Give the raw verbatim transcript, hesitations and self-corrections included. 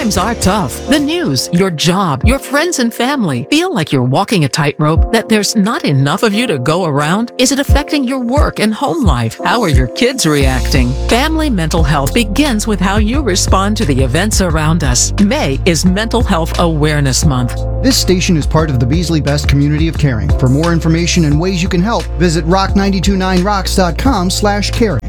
Times are tough. The news, your job, your friends and family feel like you're walking a tightrope, that there's not enough of you to go around. Is it affecting your work and home life? How are your kids reacting? Family mental health begins with how you respond to the events around us. May is Mental Health Awareness Month. This station is part of the Beasley Best community of caring. For more information and ways you can help, visit rock nine two nine rocks dot com slash caring.